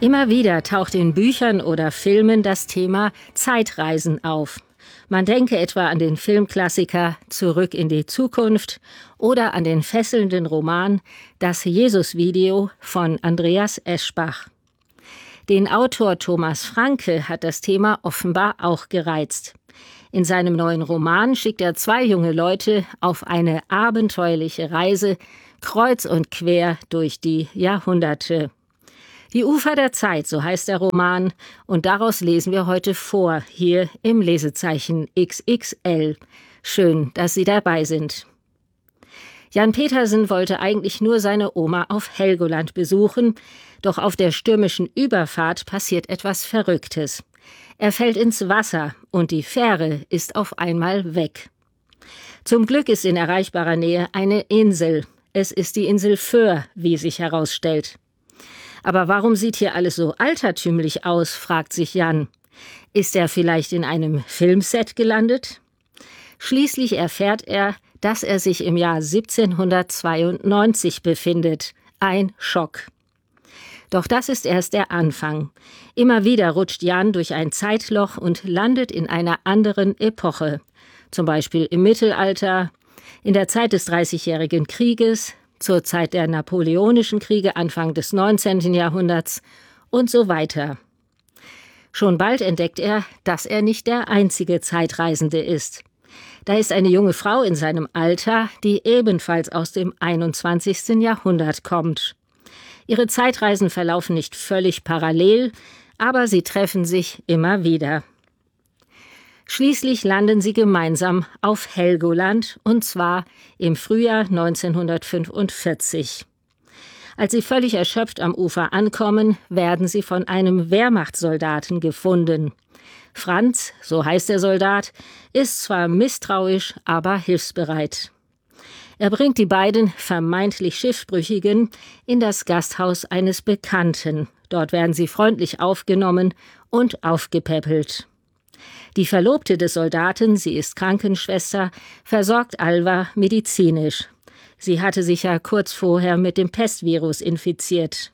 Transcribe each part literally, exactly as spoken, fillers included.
Immer wieder taucht in Büchern oder Filmen das Thema Zeitreisen auf. Man denke etwa an den Filmklassiker Zurück in die Zukunft oder an den fesselnden Roman Das Jesus-Video von Andreas Eschbach. Den Autor Thomas Franke hat das Thema offenbar auch gereizt. In seinem neuen Roman schickt er zwei junge Leute auf eine abenteuerliche Reise kreuz und quer durch die Jahrhunderte. Die Ufer der Zeit, so heißt der Roman, und daraus lesen wir heute vor, hier im Lesezeichen X X L. Schön, dass Sie dabei sind. Jan Petersen wollte eigentlich nur seine Oma auf Helgoland besuchen, doch auf der stürmischen Überfahrt passiert etwas Verrücktes. Er fällt ins Wasser und die Fähre ist auf einmal weg. Zum Glück ist in erreichbarer Nähe eine Insel. Es ist die Insel Föhr, wie sich herausstellt. Aber warum sieht hier alles so altertümlich aus, fragt sich Jan. Ist er vielleicht in einem Filmset gelandet? Schließlich erfährt er, dass er sich im Jahr siebzehnhundertzweiundneunzig befindet. Ein Schock. Doch das ist erst der Anfang. Immer wieder rutscht Jan durch ein Zeitloch und landet in einer anderen Epoche. Zum Beispiel im Mittelalter, in der Zeit des Dreißigjährigen Krieges, zur Zeit der Napoleonischen Kriege Anfang des neunzehnten Jahrhunderts und so weiter. Schon bald entdeckt er, dass er nicht der einzige Zeitreisende ist. Da ist eine junge Frau in seinem Alter, die ebenfalls aus dem einundzwanzigsten Jahrhundert kommt. Ihre Zeitreisen verlaufen nicht völlig parallel, aber sie treffen sich immer wieder. Schließlich landen sie gemeinsam auf Helgoland, und zwar im Frühjahr neunzehnhundertfünfundvierzig. Als sie völlig erschöpft am Ufer ankommen, werden sie von einem Wehrmachtssoldaten gefunden. Franz, so heißt der Soldat, ist zwar misstrauisch, aber hilfsbereit. Er bringt die beiden vermeintlich Schiffbrüchigen in das Gasthaus eines Bekannten. Dort werden sie freundlich aufgenommen und aufgepäppelt. Die Verlobte des Soldaten, sie ist Krankenschwester, versorgt Alva medizinisch. Sie hatte sich ja kurz vorher mit dem Pestvirus infiziert.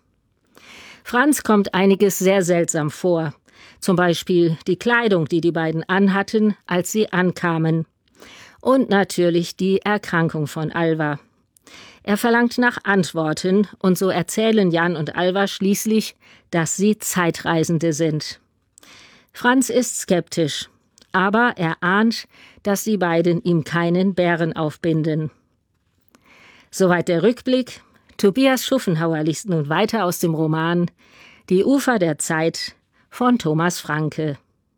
Franz kommt einiges sehr seltsam vor. Zum Beispiel die Kleidung, die die beiden anhatten, als sie ankamen. Und natürlich die Erkrankung von Alva. Er verlangt nach Antworten und so erzählen Jan und Alva schließlich, dass sie Zeitreisende sind. Franz ist skeptisch, aber er ahnt, dass die beiden ihm keinen Bären aufbinden. Soweit der Rückblick. Tobias Schuffenhauer liest nun weiter aus dem Roman Die Ufer der Zeit von Thomas Franke.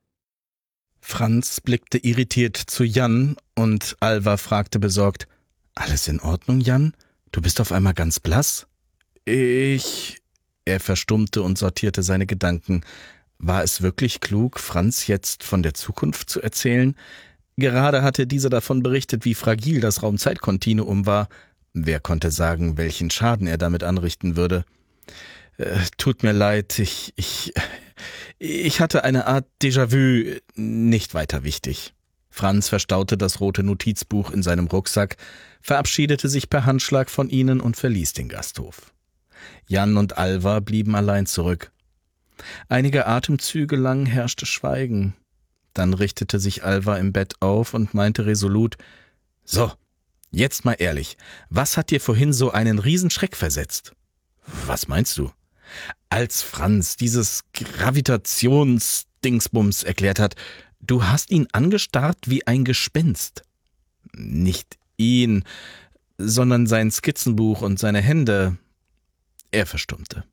Franz blickte irritiert zu Jan und Alva fragte besorgt: »Alles in Ordnung, Jan? Du bist auf einmal ganz blass?« »Ich...« Er verstummte und sortierte seine Gedanken. War es wirklich klug, Franz jetzt von der Zukunft zu erzählen? Gerade hatte dieser davon berichtet, wie fragil das Raumzeitkontinuum war. Wer konnte sagen, welchen Schaden er damit anrichten würde? Äh, tut mir leid, ich, ich, ich hatte eine Art Déjà-vu, nicht weiter wichtig. Franz verstaute das rote Notizbuch in seinem Rucksack, verabschiedete sich per Handschlag von ihnen und verließ den Gasthof. Jan und Alva blieben allein zurück. Einige Atemzüge lang herrschte Schweigen. Dann richtete sich Alva im Bett auf und meinte resolut: »So, jetzt mal ehrlich, was hat dir vorhin so einen Riesenschreck versetzt?« »Was meinst du?« »Als Franz dieses Gravitationsdingsbums erklärt hat, du hast ihn angestarrt wie ein Gespenst.« »Nicht ihn, sondern sein Skizzenbuch und seine Hände.« Er verstummte.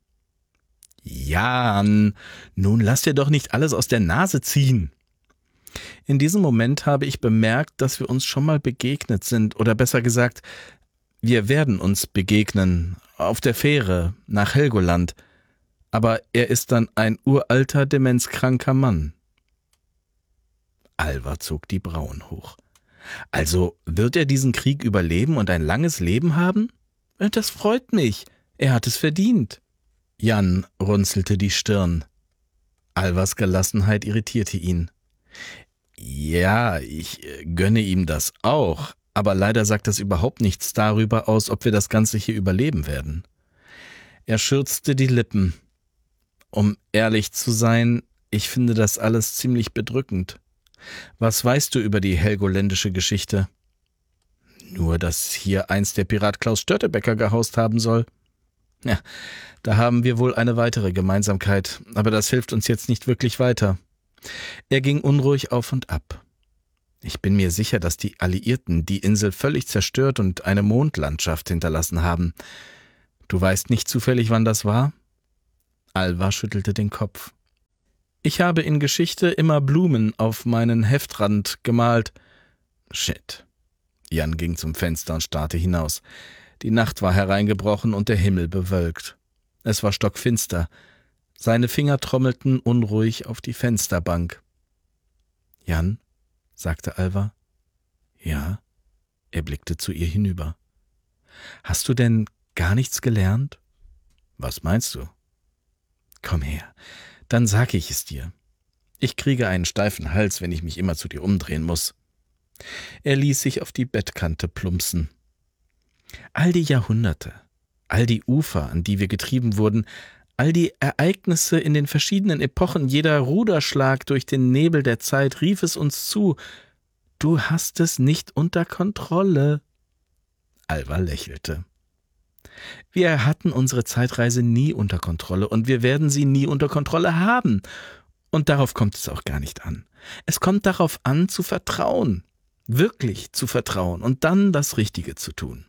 »Jan, nun lass dir doch nicht alles aus der Nase ziehen.« In diesem Moment habe ich bemerkt, dass wir uns schon mal begegnet sind, oder besser gesagt, wir werden uns begegnen, auf der Fähre nach Helgoland. Aber er ist dann ein uralter, demenzkranker Mann. Alva zog die Brauen hoch. »Also wird er diesen Krieg überleben und ein langes Leben haben? Das freut mich, er hat es verdient.« Jan runzelte die Stirn. Alvas Gelassenheit irritierte ihn. »Ja, ich gönne ihm das auch, aber leider sagt das überhaupt nichts darüber aus, ob wir das Ganze hier überleben werden.« Er schürzte die Lippen. Um ehrlich zu sein, ich finde das alles ziemlich bedrückend. Was weißt du über die helgoländische Geschichte? Nur, dass hier einst der Pirat Klaus Störtebeker gehaust haben soll. Ja, da haben wir wohl eine weitere Gemeinsamkeit, aber das hilft uns jetzt nicht wirklich weiter. Er ging unruhig auf und ab. Ich bin mir sicher, dass die Alliierten die Insel völlig zerstört und eine Mondlandschaft hinterlassen haben. Du weißt nicht zufällig, wann das war? Alva schüttelte den Kopf. Ich habe in Geschichte immer Blumen auf meinen Heftrand gemalt. Shit. Jan ging zum Fenster und starrte hinaus. Die Nacht war hereingebrochen und der Himmel bewölkt. Es war stockfinster. Seine Finger trommelten unruhig auf die Fensterbank. »Jan«, sagte Alva. »Ja?« Er blickte zu ihr hinüber. »Hast du denn gar nichts gelernt?« »Was meinst du?« »Komm her, dann sag ich es dir. Ich kriege einen steifen Hals, wenn ich mich immer zu dir umdrehen muss.« Er ließ sich auf die Bettkante plumpsen. All die Jahrhunderte, all die Ufer, an die wir getrieben wurden, all die Ereignisse in den verschiedenen Epochen, jeder Ruderschlag durch den Nebel der Zeit rief es uns zu: »Du hast es nicht unter Kontrolle.« Alva lächelte. »Wir hatten unsere Zeitreise nie unter Kontrolle und wir werden sie nie unter Kontrolle haben. Und darauf kommt es auch gar nicht an. Es kommt darauf an, zu vertrauen, wirklich zu vertrauen und dann das Richtige zu tun.«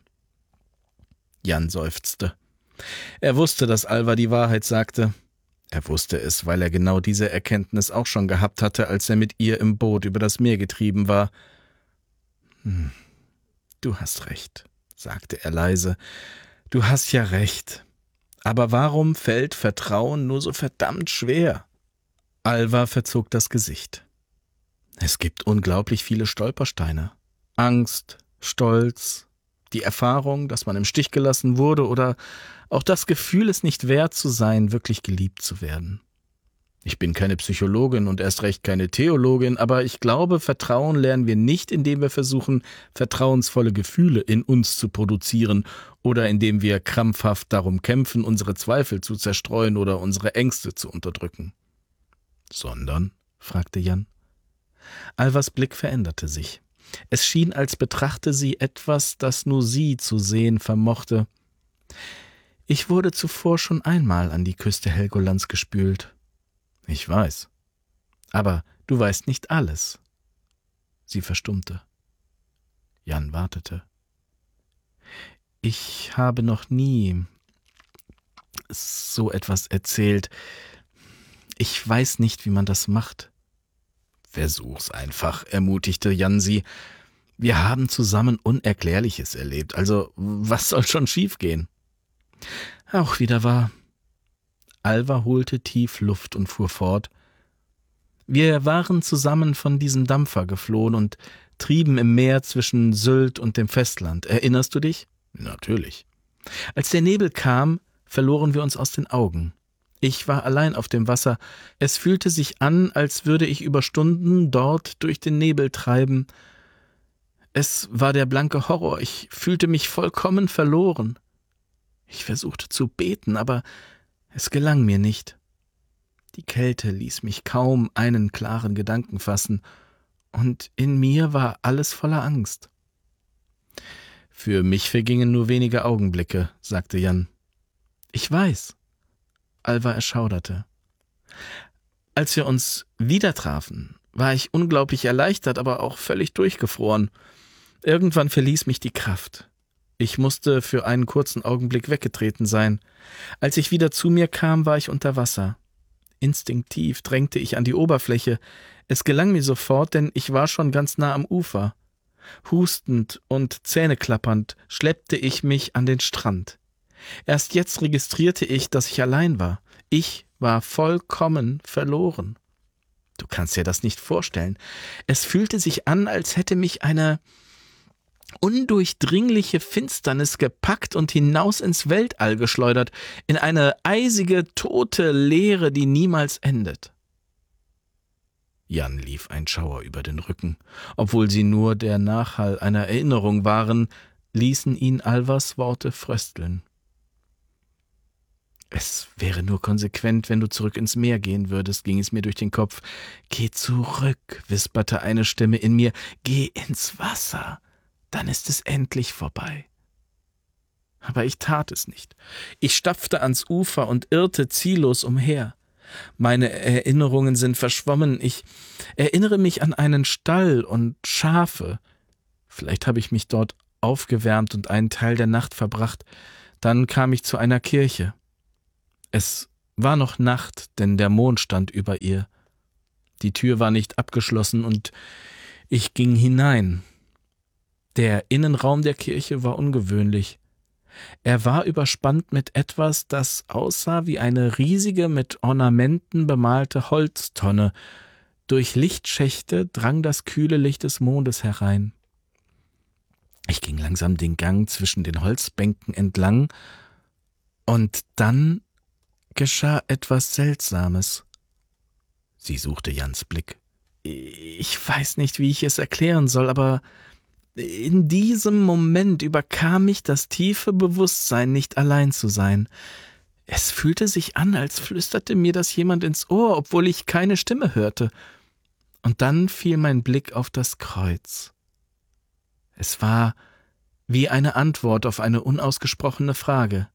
Jan seufzte. Er wusste, dass Alva die Wahrheit sagte. Er wusste es, weil er genau diese Erkenntnis auch schon gehabt hatte, als er mit ihr im Boot über das Meer getrieben war. Hm, »Du hast recht«, sagte er leise. »Du hast ja recht. Aber warum fällt Vertrauen nur so verdammt schwer?« Alva verzog das Gesicht. »Es gibt unglaublich viele Stolpersteine. Angst, Stolz, die Erfahrung, dass man im Stich gelassen wurde oder auch das Gefühl, es nicht wert zu sein, wirklich geliebt zu werden. Ich bin keine Psychologin und erst recht keine Theologin, aber ich glaube, Vertrauen lernen wir nicht, indem wir versuchen, vertrauensvolle Gefühle in uns zu produzieren oder indem wir krampfhaft darum kämpfen, unsere Zweifel zu zerstreuen oder unsere Ängste zu unterdrücken.« »Sondern?« fragte Jan. Alvas Blick veränderte sich. Es schien, als betrachte sie etwas, das nur sie zu sehen vermochte. »Ich wurde zuvor schon einmal an die Küste Helgolands gespült.« »Ich weiß. Aber du weißt nicht alles.« Sie verstummte. Jan wartete. »Ich habe noch nie so etwas erzählt. Ich weiß nicht, wie man das macht.« »Versuch's einfach«, ermutigte Jan sie. »Wir haben zusammen Unerklärliches erlebt, also was soll schon schiefgehen?« »Auch wieder wahr.« Alva holte tief Luft und fuhr fort. »Wir waren zusammen von diesem Dampfer geflohen und trieben im Meer zwischen Sylt und dem Festland. Erinnerst du dich?« »Natürlich.« »Als der Nebel kam, verloren wir uns aus den Augen. Ich war allein auf dem Wasser. Es fühlte sich an, als würde ich über Stunden dort durch den Nebel treiben. Es war der blanke Horror. Ich fühlte mich vollkommen verloren. Ich versuchte zu beten, aber es gelang mir nicht. Die Kälte ließ mich kaum einen klaren Gedanken fassen, und in mir war alles voller Angst.« »Für mich vergingen nur wenige Augenblicke«, sagte Jan. »Ich weiß.« Alva erschauderte. »Als wir uns wieder trafen, war ich unglaublich erleichtert, aber auch völlig durchgefroren. Irgendwann verließ mich die Kraft. Ich musste für einen kurzen Augenblick weggetreten sein. Als ich wieder zu mir kam, war ich unter Wasser. Instinktiv drängte ich an die Oberfläche. Es gelang mir sofort, denn ich war schon ganz nah am Ufer. Hustend und zähneklappernd schleppte ich mich an den Strand. Erst jetzt registrierte ich, dass ich allein war. Ich war vollkommen verloren. Du kannst dir das nicht vorstellen. Es fühlte sich an, als hätte mich eine undurchdringliche Finsternis gepackt und hinaus ins Weltall geschleudert, in eine eisige, tote Leere, die niemals endet.« Jan lief ein Schauer über den Rücken. Obwohl sie nur der Nachhall einer Erinnerung waren, ließen ihn Alvas Worte frösteln. Es wäre nur konsequent, wenn du zurück ins Meer gehen würdest, ging es mir durch den Kopf. Geh zurück, wisperte eine Stimme in mir, geh ins Wasser, dann ist es endlich vorbei. Aber ich tat es nicht. Ich stapfte ans Ufer und irrte ziellos umher. Meine Erinnerungen sind verschwommen. Ich erinnere mich an einen Stall und Schafe. Vielleicht habe ich mich dort aufgewärmt und einen Teil der Nacht verbracht. Dann kam ich zu einer Kirche. Es war noch Nacht, denn der Mond stand über ihr. Die Tür war nicht abgeschlossen und ich ging hinein. Der Innenraum der Kirche war ungewöhnlich. Er war überspannt mit etwas, das aussah wie eine riesige, mit Ornamenten bemalte Holztonne. Durch Lichtschächte drang das kühle Licht des Mondes herein. Ich ging langsam den Gang zwischen den Holzbänken entlang, und dann geschah etwas Seltsames. Sie suchte Jans Blick. Ich weiß nicht, wie ich es erklären soll, aber in diesem Moment überkam mich das tiefe Bewusstsein, nicht allein zu sein. Es fühlte sich an, als flüsterte mir das jemand ins Ohr, obwohl ich keine Stimme hörte. Und dann fiel mein Blick auf das Kreuz. Es war wie eine Antwort auf eine unausgesprochene Frage.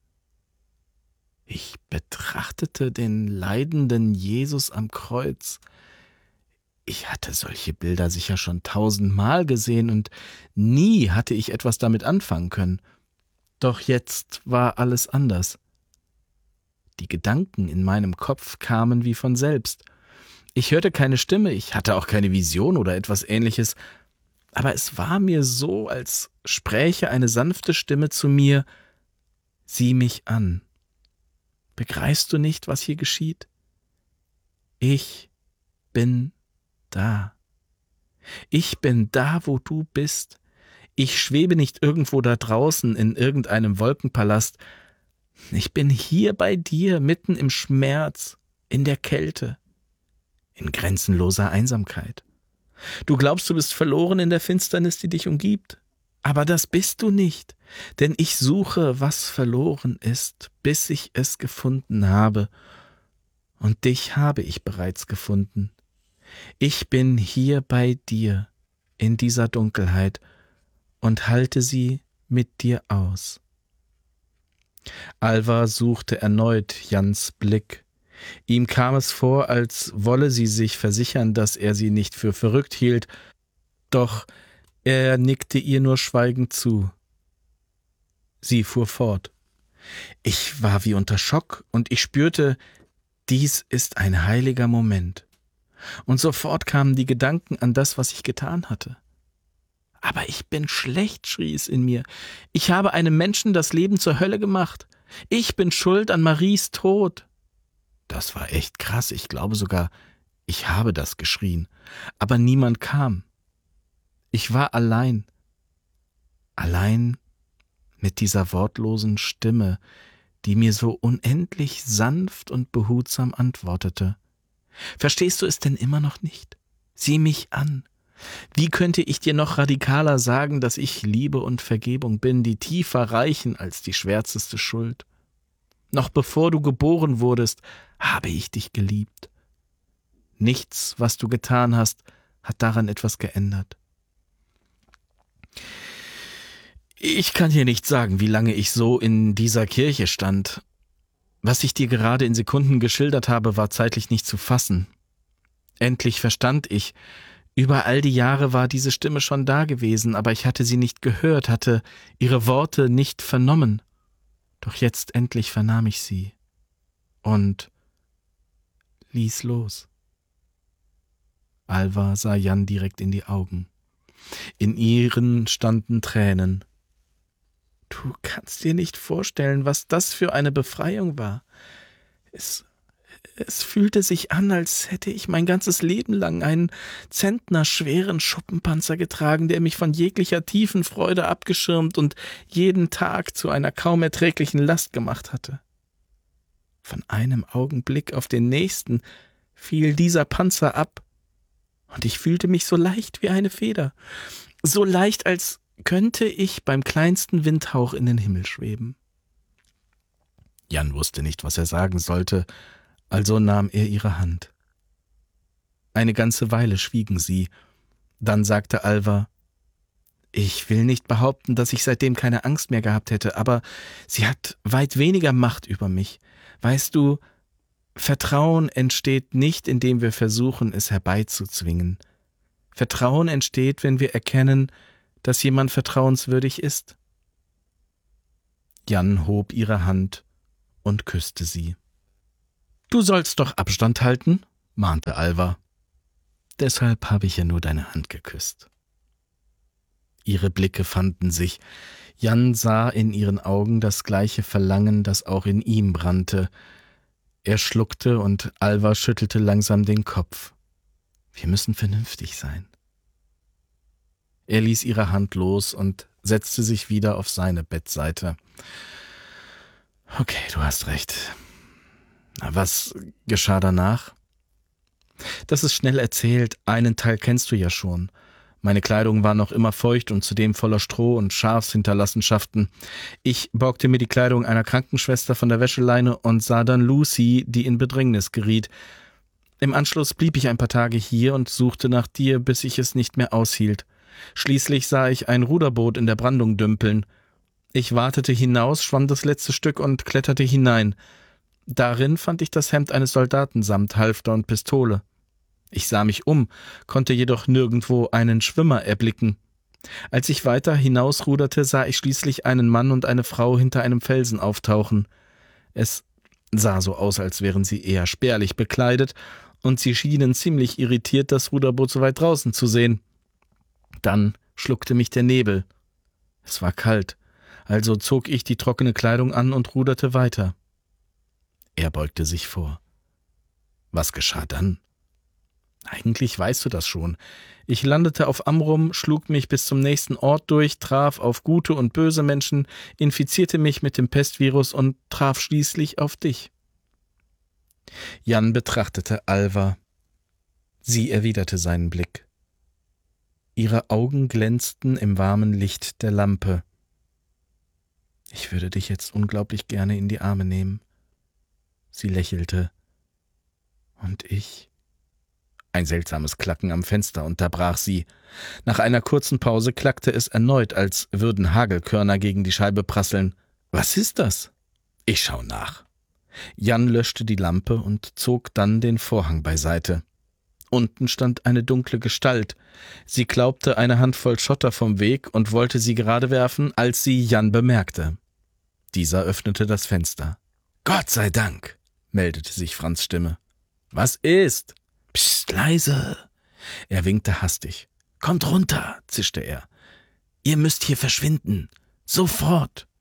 Ich betrachtete den leidenden Jesus am Kreuz. Ich hatte solche Bilder sicher schon tausendmal gesehen und nie hatte ich etwas damit anfangen können. Doch jetzt war alles anders. Die Gedanken in meinem Kopf kamen wie von selbst. Ich hörte keine Stimme, ich hatte auch keine Vision oder etwas Ähnliches, aber es war mir so, als spräche eine sanfte Stimme zu mir: Sieh mich an. Begreifst du nicht, was hier geschieht? Ich bin da. Ich bin da, wo du bist. Ich schwebe nicht irgendwo da draußen in irgendeinem Wolkenpalast. Ich bin hier bei dir, mitten im Schmerz, in der Kälte, in grenzenloser Einsamkeit. Du glaubst, du bist verloren in der Finsternis, die dich umgibt. Aber das bist du nicht, denn ich suche, was verloren ist, bis ich es gefunden habe. Und dich habe ich bereits gefunden. Ich bin hier bei dir, in dieser Dunkelheit, und halte sie mit dir aus. Alva suchte erneut Jans Blick. Ihm kam es vor, als wolle sie sich versichern, dass er sie nicht für verrückt hielt, doch er nickte ihr nur schweigend zu. Sie fuhr fort. Ich war wie unter Schock, und ich spürte, dies ist ein heiliger Moment. Und sofort kamen die Gedanken an das, was ich getan hatte. Aber ich bin schlecht, schrie es in mir. Ich habe einem Menschen das Leben zur Hölle gemacht. Ich bin schuld an Maries Tod. Das war echt krass. Ich glaube sogar, ich habe das geschrien. Aber niemand kam. Ich war allein. Allein mit dieser wortlosen Stimme, die mir so unendlich sanft und behutsam antwortete. Verstehst du es denn immer noch nicht? Sieh mich an. Wie könnte ich dir noch radikaler sagen, dass ich Liebe und Vergebung bin, die tiefer reichen als die schwärzeste Schuld? Noch bevor du geboren wurdest, habe ich dich geliebt. Nichts, was du getan hast, hat daran etwas geändert. Ich kann dir nicht sagen, wie lange ich so in dieser Kirche stand. Was ich dir gerade in Sekunden geschildert habe, war zeitlich nicht zu fassen. Endlich verstand ich, über all die Jahre war diese Stimme schon da gewesen, aber ich hatte sie nicht gehört, hatte ihre Worte nicht vernommen. Doch jetzt endlich vernahm ich sie und ließ los. Alva sah Jan direkt in die Augen. In ihren standen Tränen. Du kannst dir nicht vorstellen, was das für eine Befreiung war. Es, es fühlte sich an, als hätte ich mein ganzes Leben lang einen zentnerschweren Schuppenpanzer getragen, der mich von jeglicher tiefen Freude abgeschirmt und jeden Tag zu einer kaum erträglichen Last gemacht hatte. Von einem Augenblick auf den nächsten fiel dieser Panzer ab, und ich fühlte mich so leicht wie eine Feder, so leicht, als könnte ich beim kleinsten Windhauch in den Himmel schweben. Jan wusste nicht, was er sagen sollte, also nahm er ihre Hand. Eine ganze Weile schwiegen sie. Dann sagte Alva: »Ich will nicht behaupten, dass ich seitdem keine Angst mehr gehabt hätte, aber sie hat weit weniger Macht über mich. Weißt du, Vertrauen entsteht nicht, indem wir versuchen, es herbeizuzwingen. Vertrauen entsteht, wenn wir erkennen, dass jemand vertrauenswürdig ist.« Jan hob ihre Hand und küsste sie. »Du sollst doch Abstand halten«, mahnte Alva. »Deshalb habe ich ja nur deine Hand geküsst.« Ihre Blicke fanden sich. Jan sah in ihren Augen das gleiche Verlangen, das auch in ihm brannte. Er schluckte und Alva schüttelte langsam den Kopf. »Wir müssen vernünftig sein.« Er ließ ihre Hand los und setzte sich wieder auf seine Bettseite. »Okay, du hast recht. Was geschah danach?« »Das ist schnell erzählt. Einen Teil kennst du ja schon. Meine Kleidung war noch immer feucht und zudem voller Stroh und Schafshinterlassenschaften. Ich borgte mir die Kleidung einer Krankenschwester von der Wäscheleine und sah dann Lucy, die in Bedrängnis geriet. Im Anschluss blieb ich ein paar Tage hier und suchte nach dir, bis ich es nicht mehr aushielt. Schließlich sah ich ein Ruderboot in der Brandung dümpeln. Ich wartete hinaus, schwamm das letzte Stück und kletterte hinein. Darin fand ich das Hemd eines Soldaten samt Halfter und Pistole. Ich sah mich um, konnte jedoch nirgendwo einen Schwimmer erblicken. Als ich weiter hinausruderte, sah ich schließlich einen Mann und eine Frau hinter einem Felsen auftauchen. Es sah so aus, als wären sie eher spärlich bekleidet, und sie schienen ziemlich irritiert, das Ruderboot so weit draußen zu sehen. Dann schluckte mich der Nebel. Es war kalt, also zog ich die trockene Kleidung an und ruderte weiter. Er beugte sich vor. Was geschah dann? Eigentlich weißt du das schon. Ich landete auf Amrum, schlug mich bis zum nächsten Ort durch, traf auf gute und böse Menschen, infizierte mich mit dem Pestvirus und traf schließlich auf dich. Jan betrachtete Alva. Sie erwiderte seinen Blick. Ihre Augen glänzten im warmen Licht der Lampe. Ich würde dich jetzt unglaublich gerne in die Arme nehmen. Sie lächelte. Und ich? Ein seltsames Klacken am Fenster unterbrach sie. Nach einer kurzen Pause klackte es erneut, als würden Hagelkörner gegen die Scheibe prasseln. »Was ist das?« »Ich schau nach.« Jan löschte die Lampe und zog dann den Vorhang beiseite. Unten stand eine dunkle Gestalt. Sie klaubte eine Handvoll Schotter vom Weg und wollte sie gerade werfen, als sie Jan bemerkte. Dieser öffnete das Fenster. »Gott sei Dank«, meldete sich Franz' Stimme. »Was ist?« »Psst, leise!« Er winkte hastig. »Kommt runter«, zischte er. »Ihr müsst hier verschwinden. Sofort!«